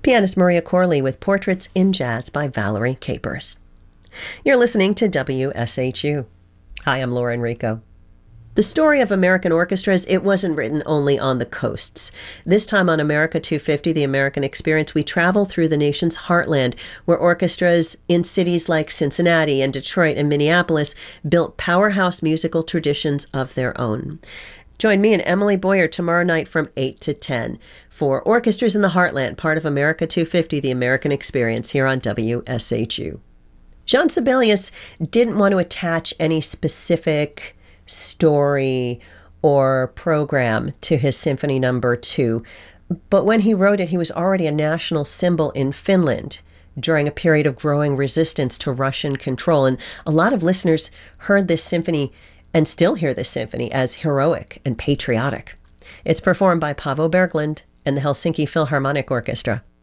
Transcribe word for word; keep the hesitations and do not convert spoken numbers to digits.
Pianist Maria Corley with Portraits in Jazz by Valerie Capers. You're listening to W S H U. Hi, I'm Laura Enrico. The story of American orchestras, it wasn't written only on the coasts. This time on America two fifty, The American Experience, we travel through the nation's heartland, where orchestras in cities like Cincinnati and Detroit and Minneapolis built powerhouse musical traditions of their own. Join me and Emily Boyer tomorrow night from eight to ten for Orchestras in the Heartland, part of America two fifty, The American Experience, here on W S H U. Jean Sibelius didn't want to attach any specific story or program to his Symphony Number Two, but when he wrote it, he was already a national symbol in Finland during a period of growing resistance to Russian control, and a lot of listeners heard this symphony and still hear this symphony as heroic and patriotic. It's performed by Paavo Berglund and the Helsinki Philharmonic Orchestra.